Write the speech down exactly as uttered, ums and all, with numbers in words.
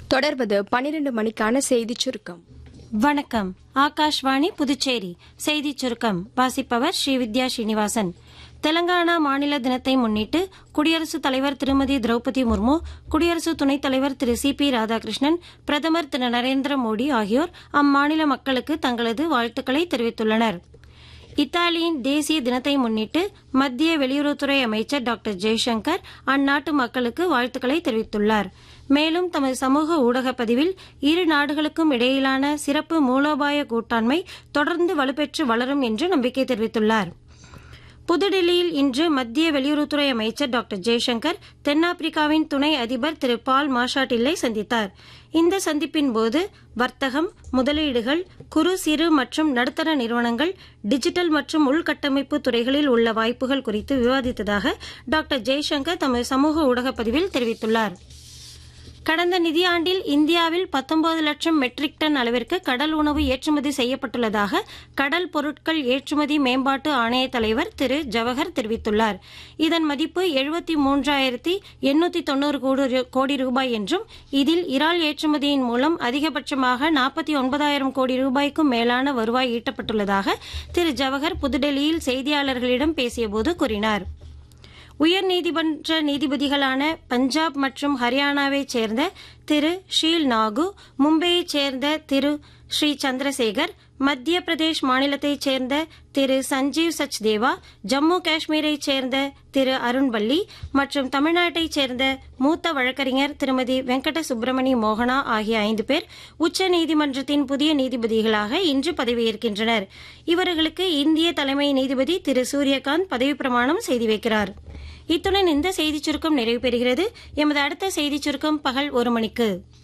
தொடர்வது பனிரெண்டு மணிக்கான செய்திச் சுருக்கம். வணக்கம். ஆகாஷ்வாணி புதுச்சேரி செய்திச் சுருக்கம் வாசிப்பவர் ஸ்ரீவித்யா ஸ்ரீனிவாசன். தெலங்கானா மாநில தினத்தை முன்னிட்டு குடியரசுத் தலைவர் திருமதி திரௌபதி முர்மு, குடியரசு துணைத் தலைவர் திரு சி பி ராதாகிருஷ்ணன், பிரதமர் திரு நரேந்திர மோடி ஆகியோர் அம்மாநில மக்களுக்கு தங்களது வாழ்த்துக்களை தெரிவித்துள்ளனர். இத்தாலியின் தேசிய தினத்தை முன்னிட்டு மத்திய வெளியுறவுத்துறை அமைச்சர் டாக்டர் ஜெய்சங்கர் அந்நாட்டு மக்களுக்கு வாழ்த்துக்களை தெரிவித்துள்ளார். மேலும் தமது சமூக ஊடக பதிவில் இரு நாடுகளுக்கும் இடையிலான சிறப்பு மூலோபாய கூட்டாண்மை தொடர்ந்து வலுப்பெற்று வளரும் என்று நம்பிக்கை தெரிவித்துள்ளார். புதுடில்லியில் இன்று மத்திய வெளியுறவுத்துறை அமைச்சர் டாக்டர் ஜெய்சங்கர் தென்னாப்பிரிக்காவின் துணை அதிபர் திரு பால் மாஷாட்டில்லை சந்தித்தார். இந்த சந்திப்பின் போது வர்த்தகம், முதலீடுகள், குறு சிறு மற்றும் நடுத்தர நிறுவனங்கள், டிஜிட்டல் மற்றும் உள்கட்டமைப்பு துறைகளில் உள்ள வாய்ப்புகள் குறித்து விவாதித்ததாக டாக்டர் ஜெய்சங்கர் தமது சமூக ஊடக பதிவில் தெரிவித்துள்ளார். கடந்த நிதியாண்டில் இந்தியாவில் பத்தொன்பது லட்சம் மெட்ரிக் டன் அளவிற்கு கடல் உணவு ஏற்றுமதி செய்யப்பட்டுள்ளதாக கடல் பொருட்கள் ஏற்றுமதி மேம்பாட்டு ஆணைய தலைவர் திரு ஜவஹர் தெரிவித்துள்ளார். இதன் மதிப்பு எழுபத்தி மூன்றாயிரத்தி எண்ணூத்தி தொன்னூறு கோடி ரூபாய் என்றும் இதில் இறால் ஏற்றுமதியின் மூலம் அதிகபட்சமாக நாற்பத்தி ஒன்பதாயிரம் கோடி ரூபாய்க்கும் மேலான வருவாய் ஈட்டப்பட்டுள்ளதாக திரு ஜவஹர் புதுடெல்லியில் செய்தியாளர்களிடம் பேசியபோது கூறினார். உயர்நீதிமன்ற நீதிபதிகளான பஞ்சாப் மற்றும் ஹரியானாவைச் சேர்ந்த திரு ஷீல் நாகு, மும்பையைச் சேர்ந்த திரு ஸ்ரீ சந்திரசேகர், மத்திய பிரதேஷ் மாநிலத்தைச் சேர்ந்த திரு சஞ்சீவ் சச்தேவா, ஜம்மு காஷ்மீரைச் சேர்ந்த திரு அருண்பள்ளி மற்றும் தமிழ்நாட்டைச் சேர்ந்த மூத்த வழக்கறிஞர் திருமதி வெங்கட சுப்பிரமணி மோகனா ஆகிய ஐந்து பேர் உச்சநீதிமன்றத்தின் புதிய நீதிபதிகளாக இன்று பதவியேற்கின்றனர். இவர்களுக்கு இந்திய தலைமை நீதிபதி திரு சூரியகாந்த் பதவி பிரமாணம் செய்து வைக்கிறார். இத்துடன் இந்த செய்திச் சுருக்கம் நிறைவு பெறுகிறது. எமது அடுத்த செய்திச் சுருக்கம் பகல் ஒரு மணிக்கு.